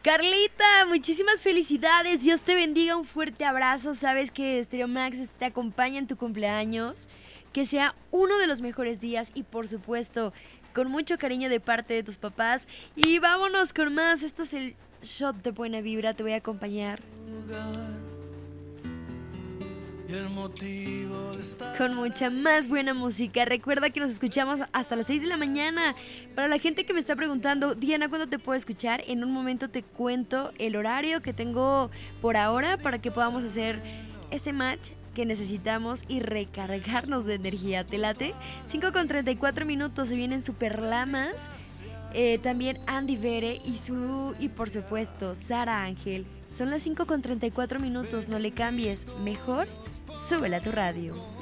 Carlita, muchísimas felicidades. Dios te bendiga, un fuerte abrazo. Sabes que Stereo Max te acompaña en tu cumpleaños. Que sea uno de los mejores días y por supuesto, con mucho cariño de parte de tus papás. Y vámonos con más. Esto es el shot de buena vibra. Te voy a acompañar con mucha más buena música. Recuerda que nos escuchamos hasta las 6 de la mañana. Para la gente que me está preguntando, Diana, ¿cuándo te puedo escuchar? En un momento te cuento el horario que tengo por ahora para que podamos hacer ese match que necesitamos y recargarnos de energía. ¿Te late? 5:34 se vienen Super Lamas. También Andy Vere y por supuesto Sara Ángel. Son las 5:34, no le cambies. Mejor súbela a tu radio.